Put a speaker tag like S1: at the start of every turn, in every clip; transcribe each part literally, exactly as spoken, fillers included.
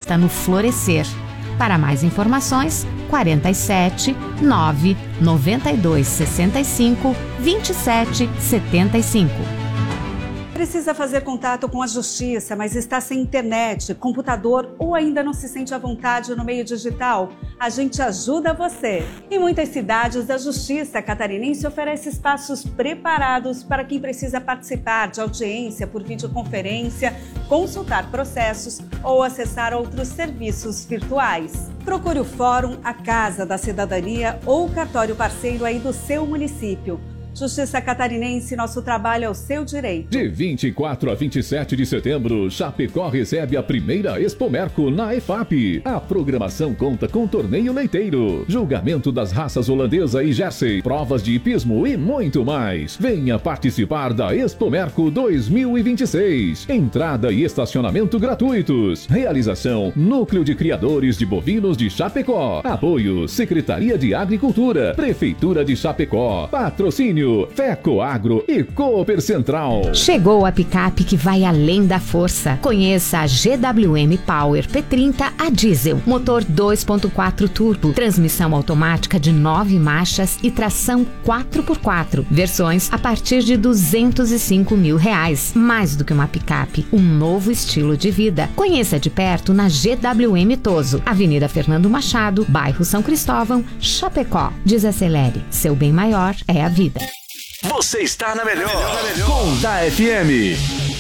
S1: invista no Florescer. Para mais informações, quarenta e sete, nove, noventa e dois, sessenta e cinco, vinte e sete, setenta e cinco.
S2: Precisa fazer contato com a justiça, mas está sem internet, computador ou ainda não se sente à vontade no meio digital? A gente ajuda você. Em muitas cidades, a Justiça Catarinense oferece espaços preparados para quem precisa participar de audiência por videoconferência, consultar processos ou acessar outros serviços virtuais. Procure o Fórum, a Casa da Cidadania ou o cartório parceiro aí do seu município. Justiça Catarinense, nosso trabalho é o seu direito.
S3: De vinte e quatro a vinte e sete de setembro, Chapecó recebe a primeira Expomerco na E F A P. A programação conta com torneio leiteiro, julgamento das raças holandesa e Jersey, provas de hipismo e muito mais. Venha participar da Expomerco dois mil e vinte e seis. Entrada e estacionamento gratuitos. Realização: Núcleo de Criadores de Bovinos de Chapecó. Apoio: Secretaria de Agricultura, Prefeitura de Chapecó. Patrocínio: Feco Agro e Cooper Central.
S1: Chegou a picape que vai além da força. Conheça a G W M Power P trinta a diesel. Motor dois ponto quatro turbo, transmissão automática de nove marchas e tração quatro por quatro. Versões a partir de duzentos e cinco mil reais. Mais do que uma picape, um novo estilo de vida. Conheça de perto na G W M Toso, Avenida Fernando Machado, bairro São Cristóvão, Chapecó. Desacelere, seu bem maior é a vida.
S4: Você está na melhor, na melhor. Conta F M.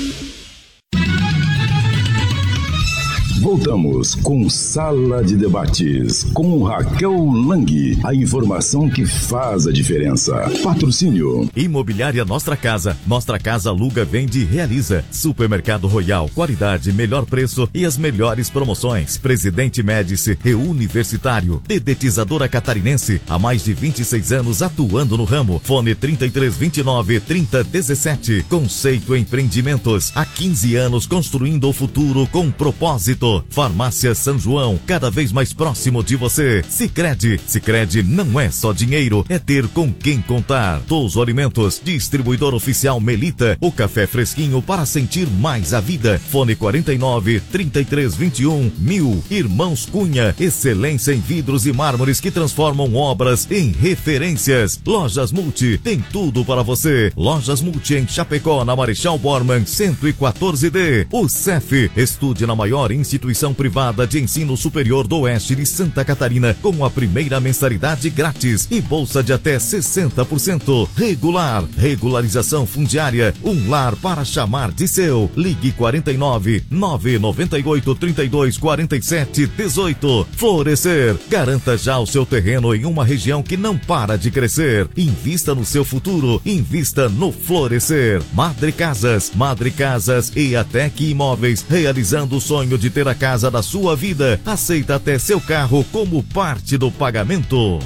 S5: Voltamos com Sala de Debates, com Raquel Lang. A informação que faz a diferença. Patrocínio:
S6: Imobiliária Nostra Casa. Nostra Casa aluga, vende e realiza. Supermercado Royal, qualidade, melhor preço e as melhores promoções. Presidente Médici e Universitário. Dedetizadora Catarinense, há mais de vinte e seis anos atuando no ramo. Fone trinta e três, vinte e nove, trinta, dezessete. Conceito Empreendimentos, há quinze anos construindo o futuro com propósito. Farmácia São João, cada vez mais próximo de você. Sicredi, Sicredi não é só dinheiro, é ter com quem contar. Touso Alimentos, distribuidor oficial Melita, o café fresquinho para sentir mais a vida. Fone quarenta e nove, trinta e três, vinte e um, mil. Irmãos Cunha, excelência em vidros e mármores que transformam obras em referências. Lojas Multi, tem tudo para você. Lojas Multi em Chapecó, na Marechal Bormann, cento e quatorze D. O C E F, estude na maior instituição Instituição privada de ensino superior do Oeste de Santa Catarina, com a primeira mensalidade grátis e bolsa de até sessenta por cento. Regular, regularização fundiária, um lar para chamar de seu. Ligue quarenta e nove, nove nove oito, trinta e dois, quarenta e sete, dezoito. Florescer, garanta já o seu terreno em uma região que não para de crescer. Invista no seu futuro, invista no Florescer. Madre Casas, Madre Casas e Atec Imóveis, realizando o sonho de ter a casa da sua vida. Aceita até seu carro como parte do pagamento.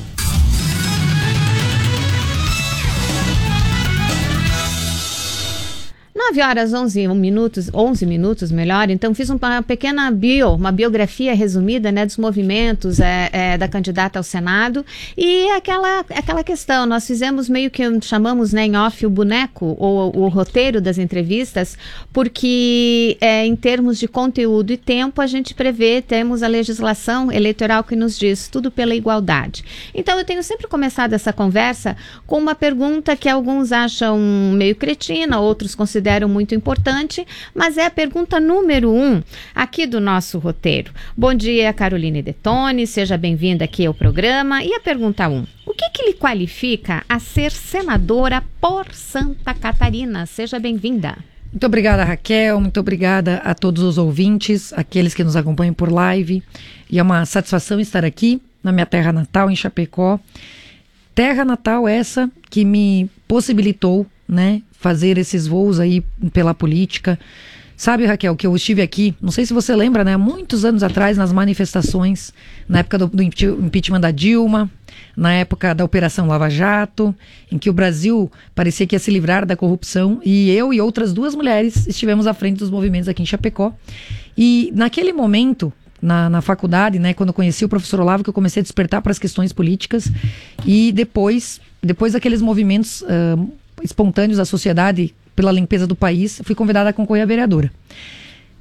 S1: nove horas, onze minutos, onze minutos, melhor. Então, fiz uma pequena bio, uma biografia resumida, né, dos movimentos é, é, da candidata ao Senado. E aquela, aquela questão, nós fizemos meio que, chamamos, né, em off, o boneco, ou o roteiro das entrevistas, porque é, em termos de conteúdo e tempo, a gente prevê, temos a legislação eleitoral que nos diz tudo pela igualdade. Então, eu tenho sempre começado essa conversa com uma pergunta que alguns acham meio cretina, outros consideram muito importante, mas é a pergunta número um aqui do nosso roteiro. Bom dia, Caroline Detoni, seja bem-vinda aqui ao programa. E a pergunta um, o que que lhe qualifica a ser senadora por Santa Catarina? Seja bem-vinda.
S7: Muito obrigada, Raquel, muito obrigada a todos os ouvintes, aqueles que nos acompanham por live, e é uma satisfação estar aqui na minha terra natal, em Chapecó. Terra natal essa que me possibilitou, né, fazer esses voos aí pela política. Sabe, Raquel, que eu estive aqui, não sei se você lembra, né, há muitos anos atrás, nas manifestações, na época do, do impeachment da Dilma, na época da Operação Lava Jato, em que o Brasil parecia que ia se livrar da corrupção, e eu e outras duas mulheres estivemos à frente dos movimentos aqui em Chapecó. E naquele momento, na, na faculdade, né, quando eu conheci o professor Olavo, que eu comecei a despertar para as questões políticas, e depois, depois daqueles movimentos uh, espontâneos da sociedade pela limpeza do país, fui convidada a concorrer a vereadora.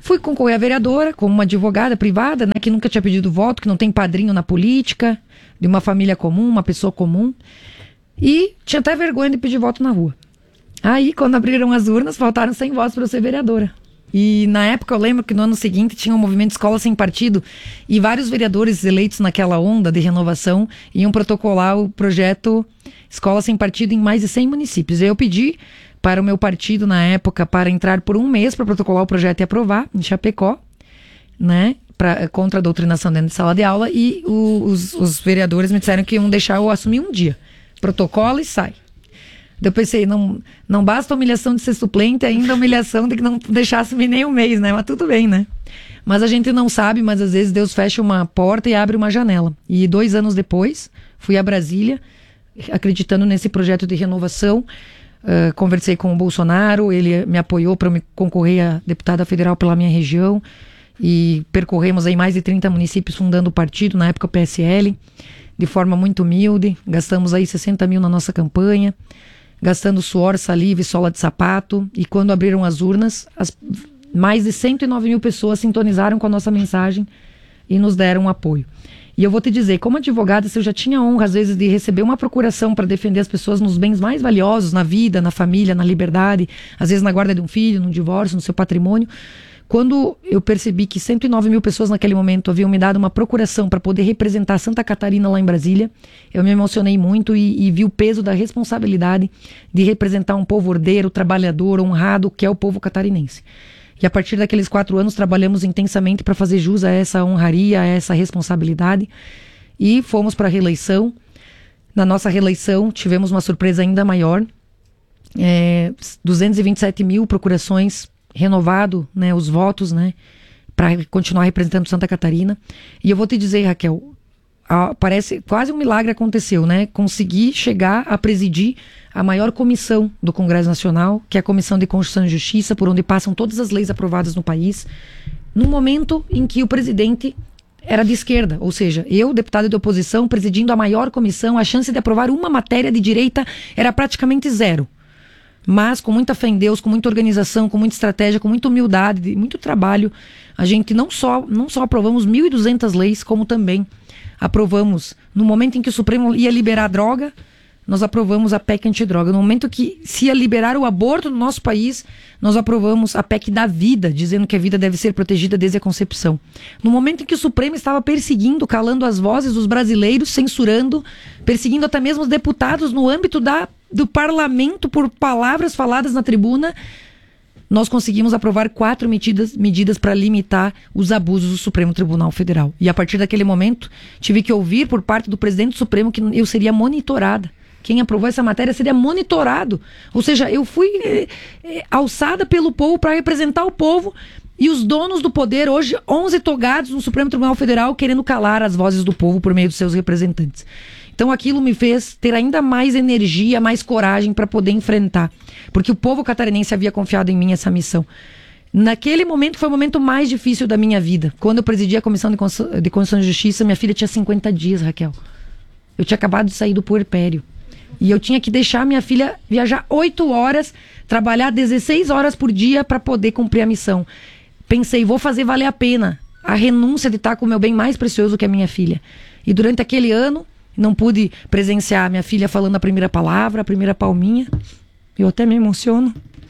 S7: Fui concorrer a vereadora como uma advogada privada, né, que nunca tinha pedido voto, que não tem padrinho na política, de uma família comum, uma pessoa comum. E tinha até vergonha de pedir voto na rua. Aí, quando abriram as urnas, faltaram cem votos para eu ser vereadora. E na época eu lembro que no ano seguinte tinha um movimento Escola Sem Partido e vários vereadores eleitos naquela onda de renovação iam protocolar o projeto Escola Sem Partido em mais de cem municípios. E eu pedi para o meu partido na época para entrar por um mês para protocolar o projeto e aprovar em Chapecó, né, pra, contra a doutrinação dentro de sala de aula, e o, os, os vereadores me disseram que iam deixar eu assumir um dia. Protocola e sai. Eu pensei, não, não basta a humilhação de ser suplente, ainda a humilhação de que não deixasse me nem um mês, né? Mas tudo bem, né? Mas a gente não sabe, mas às vezes Deus fecha uma porta e abre uma janela. E dois anos depois, fui a Brasília, acreditando nesse projeto de renovação. Uh, conversei com o Bolsonaro, ele me apoiou para me concorrer a deputada federal pela minha região. E percorremos aí mais de trinta municípios fundando o partido, na época o P S L, de forma muito humilde. Gastamos aí sessenta mil na nossa campanha, gastando suor, saliva e sola de sapato. E quando abriram as urnas, as mais de cento e nove mil pessoas sintonizaram com a nossa mensagem e nos deram apoio. E eu vou te dizer, como advogada, se eu já tinha honra, às vezes, de receber uma procuração para defender as pessoas nos bens mais valiosos, na vida, na família, na liberdade, às vezes na guarda de um filho, no divórcio, no seu patrimônio. Quando eu percebi que cento e nove mil pessoas naquele momento haviam me dado uma procuração para poder representar Santa Catarina lá em Brasília, eu me emocionei muito e, e vi o peso da responsabilidade de representar um povo ordeiro, trabalhador, honrado, que é o povo catarinense. E a partir daqueles quatro anos trabalhamos intensamente para fazer jus a essa honraria, a essa responsabilidade, e fomos para a reeleição. Na nossa reeleição tivemos uma surpresa ainda maior, é, duzentos e vinte e sete mil procurações, renovado, né, os votos, né, para continuar representando Santa Catarina. E eu vou te dizer, Raquel, a, parece quase um milagre aconteceu, né? Consegui chegar a presidir a maior comissão do Congresso Nacional, que é a Comissão de Constituição e Justiça, por onde passam todas as leis aprovadas no país, no momento em que o presidente era de esquerda, ou seja, eu, deputada de oposição, presidindo a maior comissão, a chance de aprovar uma matéria de direita era praticamente zero. Mas com muita fé em Deus, com muita organização, com muita estratégia, com muita humildade, muito trabalho, a gente não só, não só aprovamos mil e duzentas leis, como também aprovamos, no momento em que o Supremo ia liberar a droga, nós aprovamos a P E C antidroga. No momento que se ia liberar o aborto no nosso país, nós aprovamos a P E C da vida, dizendo que a vida deve ser protegida desde a concepção. No momento em que o Supremo estava perseguindo, calando as vozes dos brasileiros, censurando, perseguindo até mesmo os deputados no âmbito da, do parlamento por palavras faladas na tribuna, nós conseguimos aprovar quatro medidas, medidas para limitar os abusos do Supremo Tribunal Federal. E a partir daquele momento, tive que ouvir por parte do presidente do Supremo que eu seria monitorada. Quem aprovou essa matéria seria monitorado. Ou seja, eu fui é, é, alçada pelo povo para representar o povo, e os donos do poder, hoje, onze togados no Supremo Tribunal Federal, querendo calar as vozes do povo por meio dos seus representantes. Então aquilo me fez ter ainda mais energia, mais coragem para poder enfrentar. Porque o povo catarinense havia confiado em mim essa missão. Naquele momento foi o momento mais difícil da minha vida. Quando eu presidi a Comissão de Constituição e Justiça, minha filha tinha cinquenta dias, Raquel. Eu tinha acabado de sair do puerpério. E eu tinha que deixar minha filha viajar oito horas, trabalhar dezesseis horas por dia para poder cumprir a missão. Pensei, vou fazer valer a pena a renúncia de estar com o meu bem mais precioso, que é a minha filha. E durante aquele ano, não pude presenciar minha filha falando a primeira palavra, a primeira palminha. Eu até me emociono.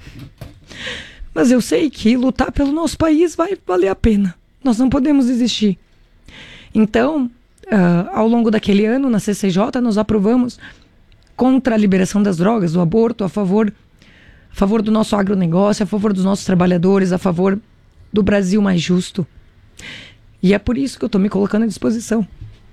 S7: Mas eu sei que lutar pelo nosso país vai valer a pena. Nós não podemos desistir. Então, uh, ao longo daquele ano, na C C J, nós aprovamos contra a liberação das drogas, do aborto, a favor, a favor do nosso agronegócio, a favor dos nossos trabalhadores, a favor do Brasil mais justo. E é por isso que eu estou me colocando à disposição.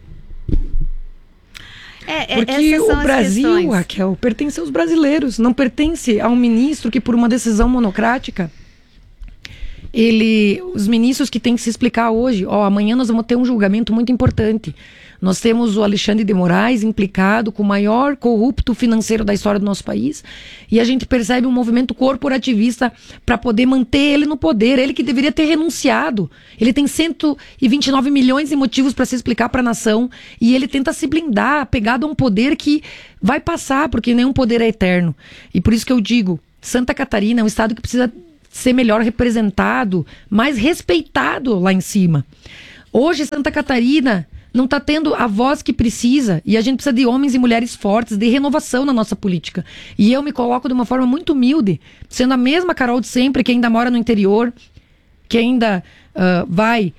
S1: É,
S7: Porque o Brasil, Raquel, pertence aos brasileiros, não pertence a um ministro que, por uma decisão monocrática, ele, os ministros que têm que se explicar hoje, ó, amanhã nós vamos ter um julgamento muito importante. Nós temos o Alexandre de Moraes implicado com o maior corrupto financeiro da história do nosso país, e a gente percebe um movimento corporativista para poder manter ele no poder, ele que deveria ter renunciado. Ele tem cento e vinte e nove milhões de motivos para se explicar para a nação, e ele tenta se blindar, pegado a um poder que vai passar, porque nenhum poder é eterno. E por isso que eu digo, Santa Catarina é um estado que precisa ser melhor representado, mais respeitado lá em cima. Hoje Santa Catarina não está tendo a voz que precisa, e a gente precisa de homens e mulheres fortes, de renovação na nossa política. E eu me coloco de uma forma muito humilde, sendo a mesma Carol de sempre, que ainda mora no interior, que ainda uh, vai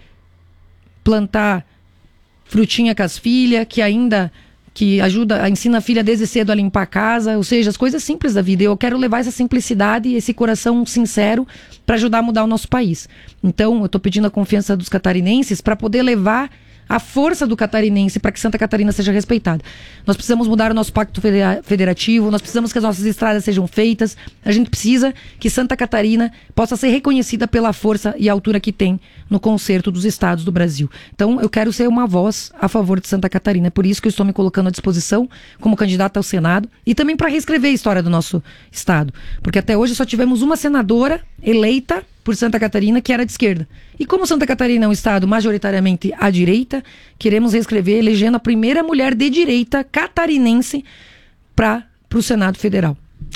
S7: plantar frutinha com as filhas, que ainda que ajuda, ensina a filha desde cedo a limpar a casa, ou seja, as coisas simples da vida. Eu quero levar essa simplicidade e esse coração sincero para ajudar a mudar o nosso país. Então, eu estou pedindo a confiança dos catarinenses para poder levar a força do catarinense para que Santa Catarina seja respeitada. Nós precisamos mudar o nosso pacto federativo, nós precisamos que as nossas estradas sejam feitas, a gente precisa que Santa Catarina possa ser reconhecida pela força e altura que tem no concerto dos estados do Brasil. Então, eu quero ser uma voz a favor de Santa Catarina, é por isso que eu estou me colocando à disposição como candidata ao Senado e também para reescrever a história do nosso estado, porque até hoje só tivemos uma senadora eleita por Santa Catarina, que era de esquerda. E como Santa Catarina é um estado majoritariamente à direita, queremos reescrever elegendo a primeira mulher de direita catarinense para o Senado Federal.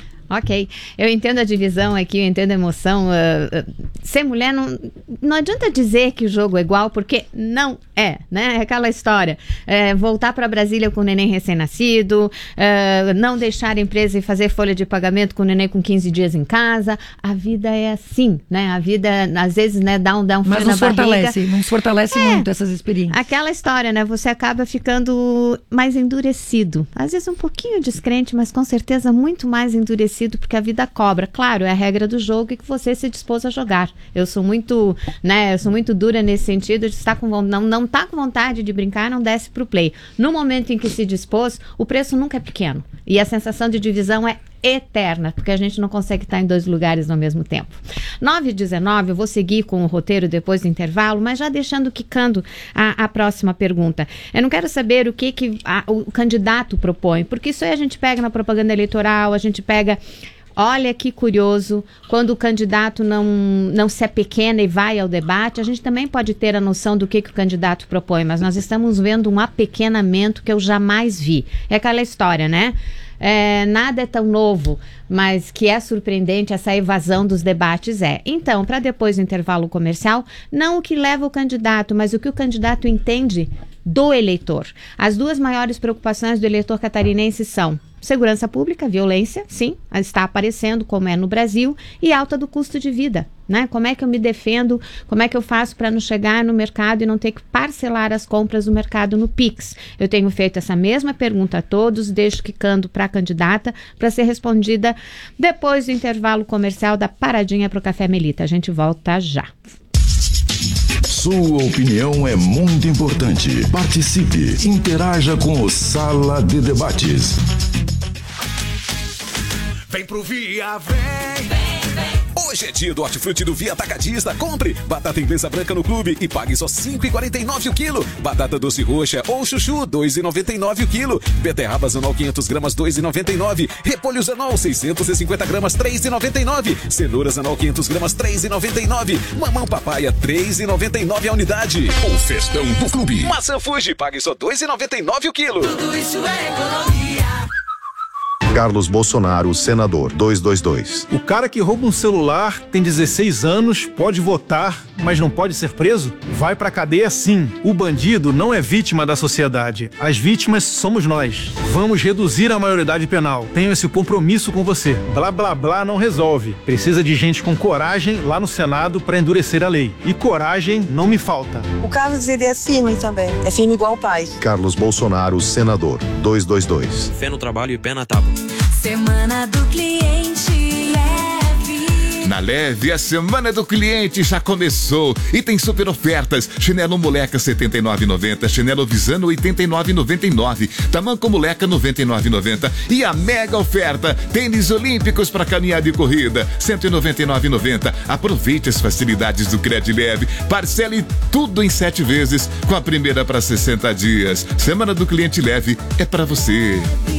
S1: Ok, eu entendo a divisão aqui, eu entendo a emoção. Uh, uh, ser mulher não, não adianta dizer que o jogo é igual, porque não é, né? É aquela história. É, voltar para Brasília com o neném recém-nascido, uh, não deixar a empresa e fazer folha de pagamento com o neném com quinze dias em casa. A vida é assim, né? A vida, às vezes, né, dá um, dá um frio na
S7: Mas nos fortalece,
S1: barriga.
S7: nos fortalece
S1: é,
S7: muito essas experiências.
S1: Aquela história, né? Você acaba ficando mais endurecido. Às vezes um pouquinho descrente, mas com certeza muito mais endurecido, porque a vida cobra. Claro, é a regra do jogo e que você se dispôs a jogar. Eu sou muito, né, eu sou muito dura nesse sentido de estar com vontade, não, não tá com vontade de brincar, não desce pro play. No momento em que se dispôs, o preço nunca é pequeno. E a sensação de divisão é eterna, porque a gente não consegue estar em dois lugares ao mesmo tempo. nove e dezenove, eu vou seguir com o roteiro depois do intervalo, mas já deixando quicando a, a próxima pergunta. Eu não quero saber o que, que a, o candidato propõe, porque isso aí a gente pega na propaganda eleitoral, a gente pega... Olha que curioso, quando o candidato não, não se apequena e vai ao debate, a gente também pode ter a noção do que, que o candidato propõe, mas nós estamos vendo um apequenamento que eu jamais vi. É aquela história, né? É, nada é tão novo, mas que é surpreendente essa evasão dos debates é. Então, para depois do intervalo comercial, não o que leva o candidato, mas o que o candidato entende do eleitor. As duas maiores preocupações do eleitor catarinense são segurança pública, violência, sim, está aparecendo como é no Brasil, e alta do custo de vida, né? Como é que eu me defendo, como é que eu faço para não chegar no mercado e não ter que parcelar as compras do mercado no Pix? Eu tenho feito essa mesma pergunta a todos, deixo quicando para a candidata para ser respondida depois do intervalo comercial da Paradinha para o Café Melita. A gente volta já.
S5: Sua opinião é muito importante. Participe, interaja com o Sala de Debates.
S4: Vem pro Via, vem! Vem, vem! Hoje é dia do hortifruti do Via Atacadista. Compre batata inglesa branca no clube e pague só cinco reais e quarenta e nove centavos o quilo. Batata doce roxa ou chuchu, dois reais e noventa e nove centavos o quilo. Beterraba Zanol quinhentas gramas, dois reais e noventa e nove centavos. Repolho Zanol seiscentas e cinquenta gramas, três reais e noventa e nove centavos. Cenoura Zanol quinhentas gramas, três reais e noventa e nove centavos. Mamão papaya, três reais e noventa e nove centavos a unidade.
S5: O festão do clube.
S4: Maçã Fuji, pague só dois reais e noventa e nove centavos o quilo.
S8: Tudo isso é economia.
S9: Carlos Bolsonaro, senador, duzentos e vinte e dois.
S10: O cara que rouba um celular tem dezesseis anos, pode votar, mas não pode ser preso? Vai pra cadeia sim. O bandido não é vítima da sociedade. As vítimas somos nós. Vamos reduzir a maioridade penal. Tenho esse compromisso com você. Blá blá blá não resolve. Precisa de gente com coragem lá no Senado pra endurecer a lei. E coragem não me falta.
S11: O Carlos, ele é firme também. É firme igual o pai.
S9: Carlos Bolsonaro, senador, duzentos e vinte e dois.
S12: Fé no trabalho e pé na tábua.
S8: Semana do Cliente Leve.
S13: Na Leve, a Semana do Cliente já começou e tem super ofertas. Chinelo Moleca setenta e nove reais e noventa centavos, chinelo Visano oitenta e nove reais e noventa e nove centavos, tamanco Moleca noventa e nove reais e noventa centavos e a mega oferta, tênis olímpicos para caminhada e corrida, cento e noventa e nove reais e noventa centavos. Aproveite as facilidades do Cred Leve, parcele tudo em sete vezes com a primeira para sessenta dias. Semana do Cliente Leve é para você.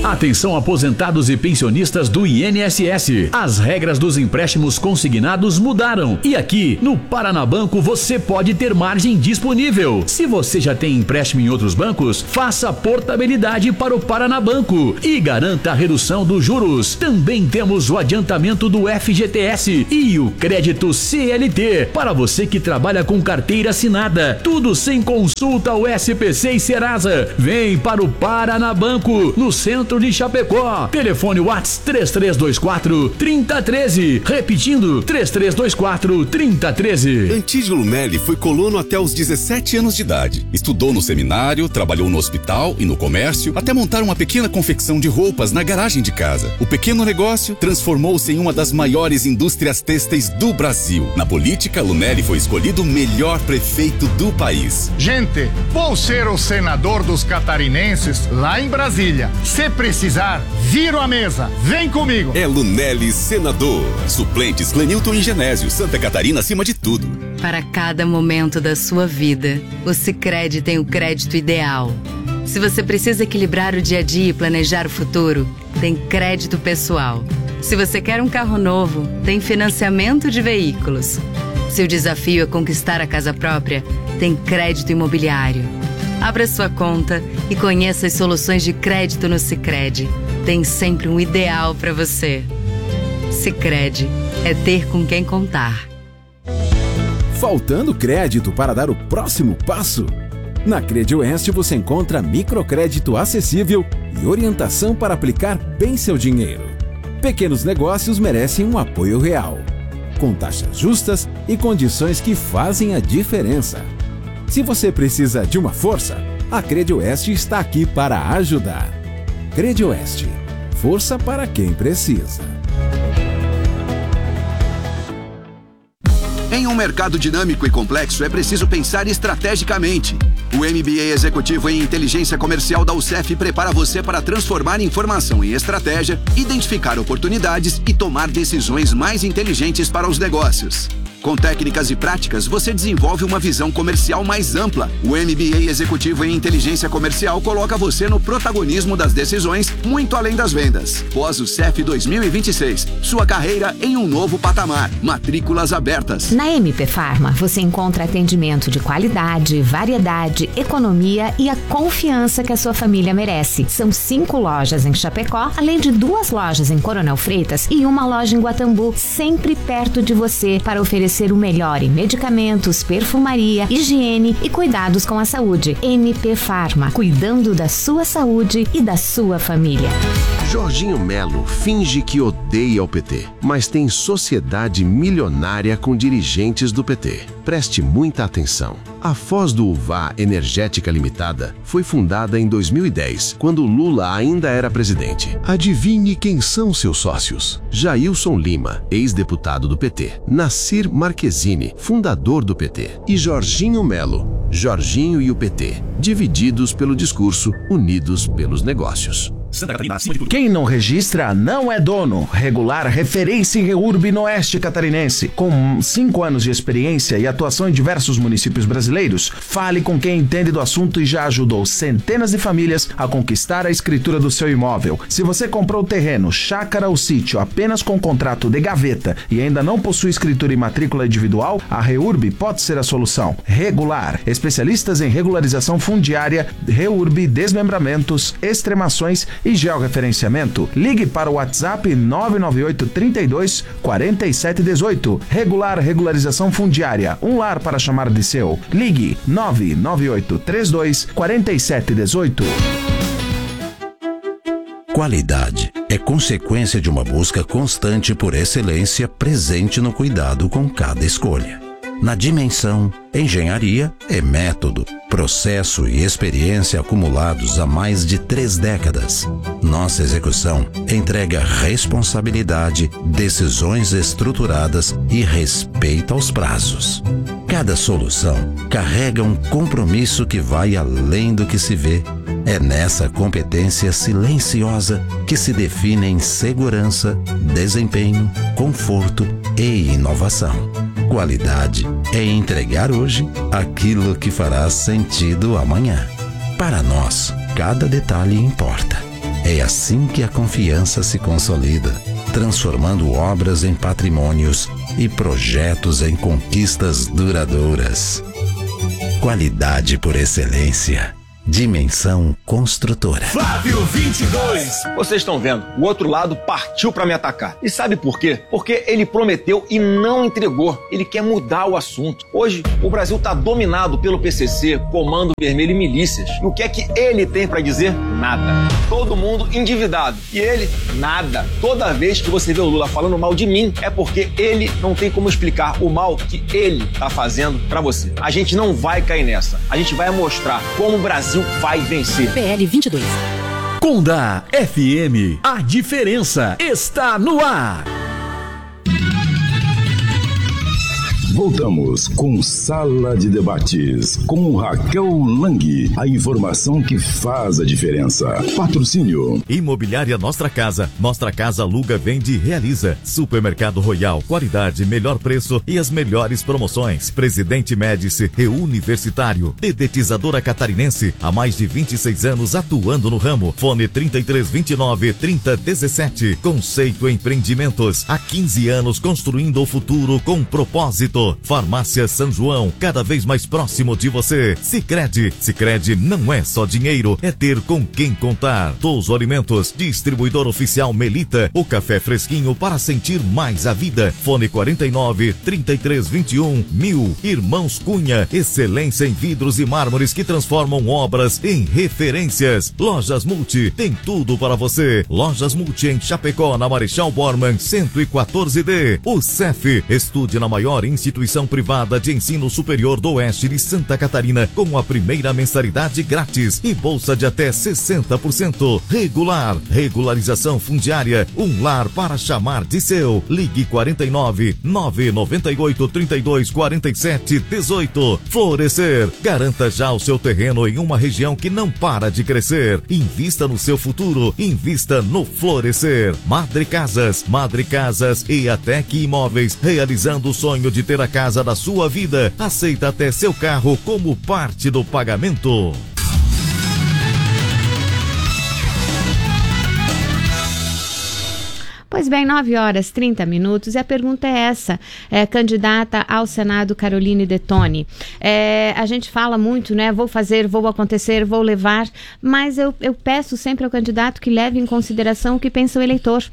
S12: Atenção aposentados e pensionistas do I N S S. As regras dos empréstimos consignados mudaram e aqui no Paranabanco você pode ter margem disponível. Se você já tem empréstimo em outros bancos, faça portabilidade para o Paranabanco e garanta a redução dos juros. Também temos o adiantamento do F G T S e o crédito C L T para você que trabalha com carteira assinada. Tudo sem consulta ao S P C e Serasa. Vem para o Paranabanco, no centro de Chapecó. Telefone WhatsApp três três dois quatro, três zero um três. Repetindo, três três dois quatro, três zero um três.
S14: Antídio Lumelli foi colono até os dezessete anos de idade. Estudou no seminário, trabalhou no hospital e no comércio, até montar uma pequena confecção de roupas na garagem de casa. O pequeno negócio transformou-se em uma das maiores indústrias têxteis do Brasil. Na política, Lumelli foi escolhido o melhor prefeito do país.
S15: Gente, vou ser o senador dos catarinenses lá em Brasília. Se precisar, viro a mesa. Vem comigo.
S14: É Lumelli senador. Suplentes Clenilton e Genésio. Santa Catarina acima de tudo.
S16: Para cada momento da sua vida, o Sicredi tem o crédito ideal. Se você precisa equilibrar o dia a dia e planejar o futuro, tem crédito pessoal. Se você quer um carro novo, tem financiamento de veículos. Se o desafio é conquistar a casa própria, tem crédito imobiliário. Abra sua conta e conheça as soluções de crédito no Sicredi. Tem sempre um ideal para você. Sicredi é ter com quem contar.
S17: Faltando crédito para dar o próximo passo? Na CredOeste você encontra microcrédito acessível e orientação para aplicar bem seu dinheiro. Pequenos negócios merecem um apoio real, com taxas justas e condições que fazem a diferença. Se você precisa de uma força, a CredOeste está aqui para ajudar. CredOeste, força para quem precisa.
S18: Em um mercado dinâmico e complexo, é preciso pensar estrategicamente. O M B A Executivo em Inteligência Comercial da U C F prepara você para transformar informação em estratégia, identificar oportunidades e tomar decisões mais inteligentes para os negócios. Com técnicas e práticas, você desenvolve uma visão comercial mais ampla. O M B A Executivo em Inteligência Comercial coloca você no protagonismo das decisões, muito além das vendas. Pós o C E F dois mil e vinte e seis, sua carreira em um novo patamar. Matrículas abertas.
S19: Na M P Pharma, você encontra atendimento de qualidade, variedade, economia e a confiança que a sua família merece. São cinco lojas em Chapecó, além de duas lojas em Coronel Freitas e uma loja em Guatambu, sempre perto de você para oferecer o melhor em medicamentos, perfumaria, higiene e cuidados com a saúde. M P Pharma, cuidando da sua saúde e da sua família.
S20: Jorginho Melo finge que odeia o P T, mas tem sociedade milionária com dirigentes do P T. Preste muita atenção. A Foz do Uvá Energética Limitada foi fundada em dois mil e dez, quando Lula ainda era presidente. Adivinhe quem são seus sócios? Jailson Lima, ex-deputado do P T. Nassir Marquezine, fundador do P T. E Jorginho Melo, Jorginho e o P T, divididos pelo discurso, unidos pelos negócios.
S21: Santa Catarina, acima de tudo. Quem não registra não é dono. Regular referência em Reurb no Oeste Catarinense. Com cinco anos de experiência e atuação em diversos municípios brasileiros, fale com quem entende do assunto e já ajudou centenas de famílias a conquistar a escritura do seu imóvel. Se você comprou terreno, chácara ou sítio apenas com contrato de gaveta e ainda não possui escritura e matrícula individual, a Reurb pode ser a solução. Regular, especialistas em regularização fundiária, Reurb, desmembramentos, extremações e georreferenciamento. Ligue para o WhatsApp nove nove oito, trinta e dois, quarenta e sete dezoito. Regular Regularização Fundiária, um lar para chamar de seu. Ligue nove nove oito, trinta e dois, quarenta e sete dezoito.
S22: Qualidade é consequência de uma busca constante por excelência presente no cuidado com cada escolha. Na dimensão, engenharia é método, processo e experiência acumulados há mais de três décadas. Nossa execução entrega responsabilidade, decisões estruturadas e respeito aos prazos. Cada solução carrega um compromisso que vai além do que se vê. É nessa competência silenciosa que se definem segurança, desempenho, conforto e inovação. Qualidade é entregar hoje aquilo que fará sentido amanhã. Para nós, cada detalhe importa. É assim que a confiança se consolida, transformando obras em patrimônios e projetos em conquistas duradouras. Qualidade por excelência. Dimensão Construtora.
S2: Flávio vinte e dois. Vocês estão vendo, o outro lado partiu pra me atacar. E sabe por quê? Porque ele prometeu e não entregou. Ele quer mudar o assunto. Hoje, o Brasil tá dominado pelo P C C, Comando Vermelho e milícias. E o que é que ele tem pra dizer? Nada. Todo mundo endividado. E ele, nada. Toda vez que você vê o Lula falando mal de mim, é porque ele não tem como explicar o mal que ele tá fazendo pra você. A gente não vai cair nessa. A gente vai mostrar como o Brasil vai vencer.
S16: P L vinte e dois.
S12: Conda F M, a diferença está no ar.
S5: Voltamos com Sala de Debates, com Raquel Lang. A informação que faz a diferença. Patrocínio.
S6: Imobiliária Nostra Casa. Nostra Casa aluga, vende e realiza. Supermercado Royal. Qualidade, melhor preço e as melhores promoções. Presidente Médici, Reuniversitário. Dedetizadora Catarinense. Há mais de vinte e seis anos atuando no ramo. Fone trinta e três, vinte e nove, trinta, dezessete. Conceito Empreendimentos. Há quinze anos construindo o futuro com propósito. Farmácia São João, cada vez mais próximo de você. Sicredi, Sicredi não é só dinheiro, é ter com quem contar. Touso Alimentos, distribuidor oficial Melita, o café fresquinho para sentir mais a vida. Fone quarenta e nove, trinta e três, vinte e um, mil. Irmãos Cunha, excelência em vidros e mármores que transformam obras em referências. Lojas Multi, tem tudo para você. Lojas Multi em Chapecó, na Marechal Bormann, cento e quatorze D. O C E F, estude na maior instituição Instituição privada de ensino superior do Oeste de Santa Catarina, com a primeira mensalidade grátis e bolsa de até sessenta por cento. Regular, regularização fundiária, um lar para chamar de seu. Ligue quarenta e nove, nove nove oito, trinta e dois, quarenta e sete, dezoito. Florescer, garanta já o seu terreno em uma região que não para de crescer. Invista no seu futuro, invista no Florescer. Madre Casas, Madre Casas e Atec Imóveis, realizando o sonho de ter a casa da sua vida. Aceita até seu carro como parte do pagamento.
S1: Pois bem, nove horas e trinta minutos, e a pergunta é essa, é, candidata ao Senado Caroline Detoni. É, a gente fala muito, né, vou fazer, vou acontecer, vou levar, mas eu, eu peço sempre ao candidato que leve em consideração o que pensa o eleitor.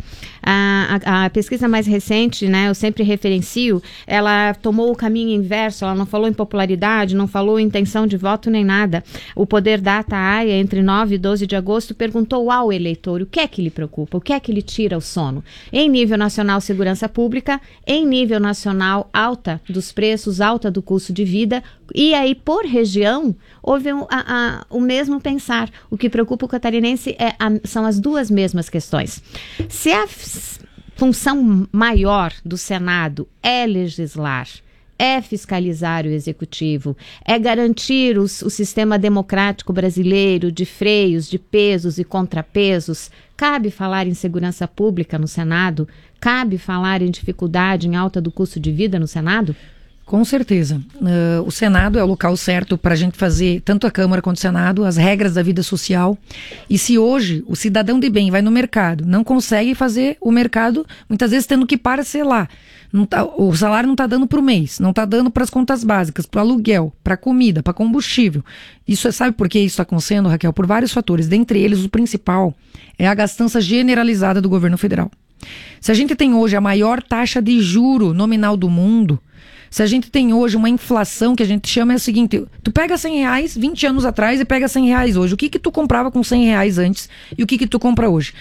S1: A, a, a pesquisa mais recente, né, eu sempre referencio, ela tomou o caminho inverso, ela não falou em popularidade, não falou em intenção de voto nem nada. O Poder Data A I A, entre nove e doze de agosto, perguntou ao eleitor o que é que lhe preocupa, o que é que lhe tira o sono. Em nível nacional, segurança pública, em nível nacional, alta dos preços, alta do custo de vida, e aí por região houve um, a, a, o mesmo pensar. O que preocupa o catarinense é a, são as duas mesmas questões. Se a f- função maior do Senado é legislar, é fiscalizar o executivo, é garantir os, o sistema democrático brasileiro de freios, de pesos e contrapesos. Cabe falar em segurança pública no Senado? Cabe falar em dificuldade, em alta do custo de vida no Senado?
S7: Com certeza. Uh, o Senado é o local certo para a gente fazer, tanto a Câmara quanto o Senado, as regras da vida social. E se hoje o cidadão de bem vai no mercado, não consegue fazer o mercado, muitas vezes tendo que parcelar. Não tá, o salário não está dando para o mês, não está dando para as contas básicas, para o aluguel, para comida, para combustível. Isso é, sabe por que isso está acontecendo, Raquel? Por vários fatores. Dentre eles, o principal é a gastança generalizada do governo federal. Se a gente tem hoje a maior taxa de juro nominal do mundo, se a gente tem hoje uma inflação que a gente chama é o seguinte, tu pega cem reais vinte anos atrás e pega cem reais hoje. O que que tu comprava com cem reais antes e o que que tu compra hoje?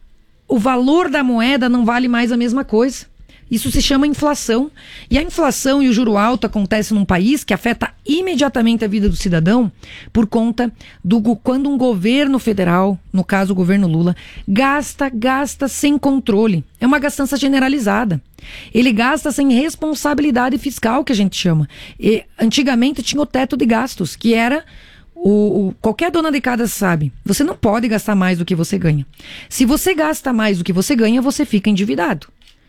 S7: O valor da moeda não vale mais a mesma coisa. Isso se chama inflação. E a inflação e o juro alto acontece num país que afeta imediatamente a vida do cidadão por conta do quando um governo federal, no caso o governo Lula, gasta, gasta sem controle. É uma gastança generalizada. Ele gasta sem responsabilidade fiscal, que a gente chama. E, antigamente tinha o teto de gastos, que era... O, o, qualquer dona de casa sabe, você não pode gastar mais do que você ganha. Se você gasta mais do que você ganha, você fica endividado.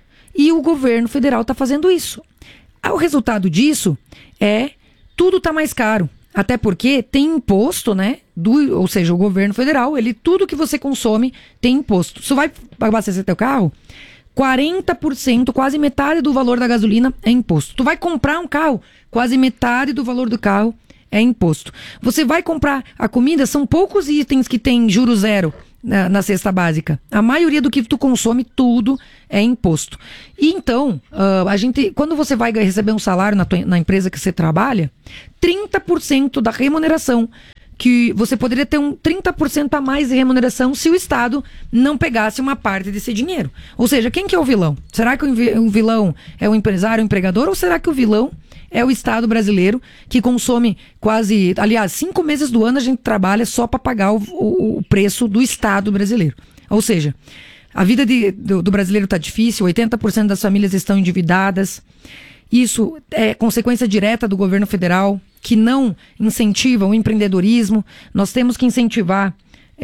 S7: E o governo federal está fazendo isso. O resultado disso é tudo está mais caro. Até porque tem imposto, né? Do, ou seja, o governo federal, ele, tudo que você consome tem imposto. Se vai abastecer teu carro, quarenta por cento, quase metade do valor da gasolina é imposto. Tu vai comprar um carro, quase metade do valor do carro é imposto. Você vai comprar a comida, são poucos itens que tem juro zero na, na cesta básica. A maioria do que tu consome, tudo é imposto. E então, uh, a gente, quando você vai receber um salário na, tua, na empresa que você trabalha, trinta por cento da remuneração, que você poderia ter um trinta por cento a mais de remuneração se o Estado não pegasse uma parte desse dinheiro. Ou seja, quem que é o vilão? Será que o vilão é o empresário, o empregador, ou será que o vilão é o Estado brasileiro, que consome quase... Aliás, cinco meses do ano a gente trabalha só para pagar o, o, o preço do Estado brasileiro. Ou seja, a vida de, do, do brasileiro está difícil, oitenta por cento das famílias estão endividadas. Isso é consequência direta do governo federal, que não incentiva o empreendedorismo. Nós temos que incentivar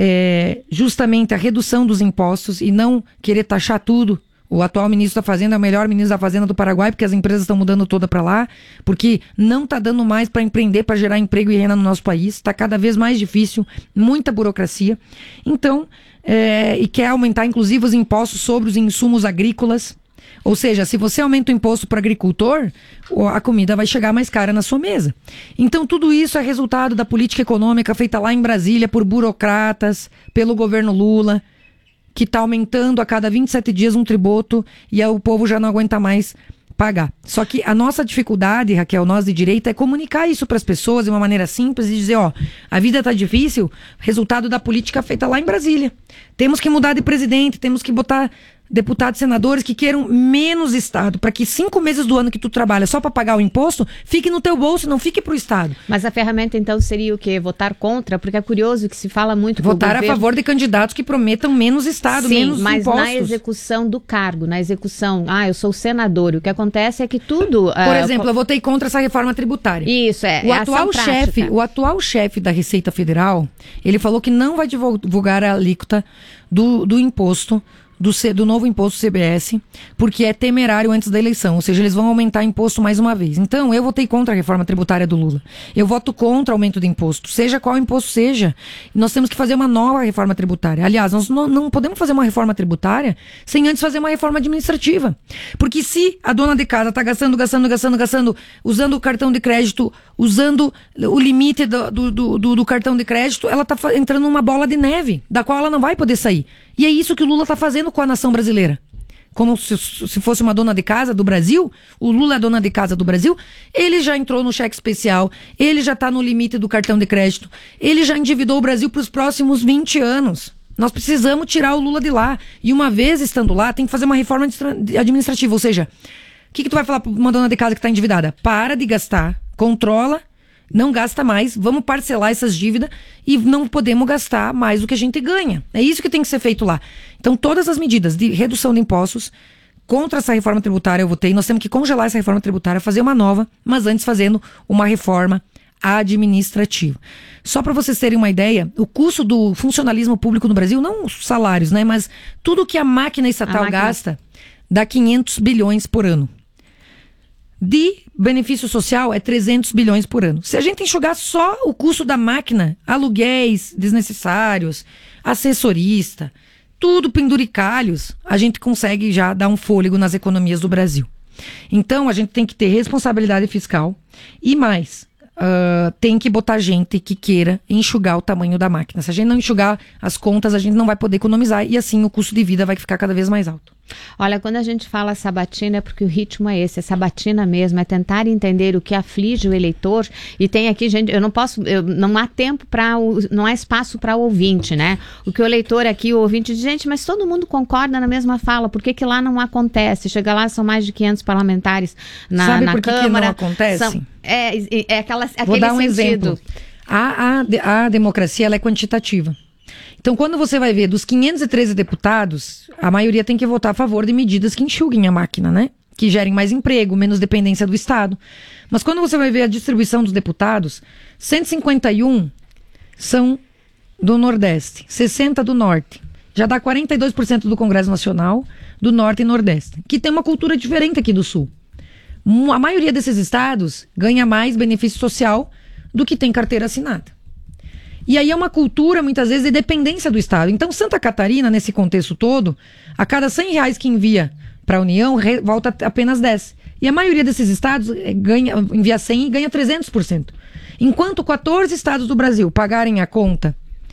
S7: é, justamente a redução dos impostos e não querer taxar tudo. O atual ministro da Fazenda é o melhor ministro da Fazenda do Paraguai, porque as empresas estão mudando toda para lá, porque não está dando mais para empreender, para gerar emprego e renda no nosso país. Está cada vez mais difícil, muita burocracia. Então, é, e quer aumentar inclusive os impostos sobre os insumos agrícolas. Ou seja, se você aumenta o imposto para o agricultor, a comida vai chegar mais cara na sua mesa. Então tudo isso é resultado da política econômica feita lá em Brasília por burocratas, pelo governo Lula, que está aumentando a cada vinte e sete dias um tributo e o povo já não aguenta mais pagar. Só que a nossa dificuldade, Raquel, nós de direita, é comunicar isso para as pessoas de uma maneira simples e dizer, ó, a vida está difícil, resultado da política feita lá em Brasília. Temos que mudar de presidente, temos que botar deputados e senadores que queiram menos Estado, para que cinco meses do ano que tu trabalha só para pagar o imposto, fique no teu bolso, não fique pro Estado.
S1: Mas a ferramenta então seria o quê? Votar contra? Porque é curioso que se fala muito...
S7: Votar a favor de candidatos que prometam menos Estado,
S1: Sim,
S7: menos
S1: mas
S7: impostos.
S1: na execução do cargo, na execução, ah, eu sou senador, o que acontece é que tudo...
S7: Por
S1: uh,
S7: exemplo, eu votei contra essa reforma tributária.
S1: Isso, é.
S7: O
S1: é
S7: atual chefe, o atual chefe da Receita Federal, ele falou que não vai divulgar a alíquota do, do imposto Do, C, do novo imposto C B S, porque é temerário antes da eleição, ou seja, eles vão aumentar imposto mais uma vez. Então, eu votei contra a reforma tributária do Lula. Eu voto contra o aumento de imposto, seja qual imposto seja. Nós temos que fazer uma nova reforma tributária. Aliás, nós não, não podemos fazer uma reforma tributária sem antes fazer uma reforma administrativa. Porque se a dona de casa está gastando, gastando, gastando, gastando, usando o cartão de crédito, usando o limite do, do, do, do cartão de crédito, ela está entrando numa bola de neve, da qual ela não vai poder sair. E é isso que o Lula está fazendo com a nação brasileira. Como se, se fosse uma dona de casa do Brasil, o Lula é dona de casa do Brasil, ele já entrou no cheque especial, ele já está no limite do cartão de crédito, ele já endividou o Brasil para os próximos vinte anos. Nós precisamos tirar o Lula de lá. E uma vez estando lá, tem que fazer uma reforma administrativa. Ou seja, o que, que tu vai falar para uma dona de casa que está endividada? Para de gastar, controla, não gasta mais, vamos parcelar essas dívidas e não podemos gastar mais do que a gente ganha. É isso que tem que ser feito lá. Então, todas as medidas de redução de impostos, contra essa reforma tributária eu votei, nós temos que congelar essa reforma tributária, fazer uma nova, mas antes fazendo uma reforma administrativa. Só para vocês terem uma ideia, o custo do funcionalismo público no Brasil, não os salários, né, mas tudo que a máquina estatal a máquina... gasta, dá quinhentos bilhões por ano. De benefício social é trezentos bilhões por ano. Se a gente enxugar só o custo da máquina, aluguéis desnecessários, assessorista, tudo penduricalhos, a gente consegue já dar um fôlego nas economias do Brasil. Então a gente tem que ter responsabilidade fiscal e mais, uh, tem que botar gente que queira enxugar o tamanho da máquina. Se a gente não enxugar as contas, a gente não vai poder economizar e assim o custo de vida vai ficar cada vez mais alto.
S1: Olha, quando a gente fala sabatina é porque o ritmo é esse, é sabatina mesmo, é tentar entender o que aflige o eleitor. E tem aqui, gente, eu não posso, eu, não há tempo para, não há espaço para o ouvinte, né? O que o eleitor aqui, o ouvinte diz, gente, mas todo mundo concorda na mesma fala, por que que lá não acontece? Chega lá, são mais de quinhentos parlamentares na,
S7: Sabe
S1: na
S7: por que
S1: Câmara.
S7: Que não acontece?
S1: São, é, é aquela,
S7: Vou
S1: aquele
S7: dar um
S1: sentido.
S7: exemplo. A, a, a democracia, ela é quantitativa. Então, quando você vai ver dos quinhentos e treze deputados, a maioria tem que votar a favor de medidas que enxuguem a máquina, né? Que gerem mais emprego, menos dependência do Estado. Mas quando você vai ver a distribuição dos deputados, cento e cinquenta e um são do Nordeste, sessenta do Norte. Já dá quarenta e dois por cento do Congresso Nacional do Norte e Nordeste, que tem uma cultura diferente aqui do Sul. A maioria desses estados ganha mais benefício social do que tem carteira assinada. E aí é uma cultura, muitas vezes, de dependência do Estado. Então, Santa Catarina, nesse contexto todo, a cada cem reais que envia para a União, re- volta apenas dez. E a maioria desses estados ganha, envia cem e ganha trezentos por cento. Enquanto quatorze estados do Brasil pagarem a conta